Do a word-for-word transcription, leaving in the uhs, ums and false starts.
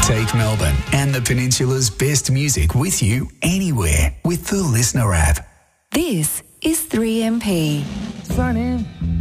Take Melbourne and the Peninsula's best music with you anywhere with the Listener app. This is three M P. Sunny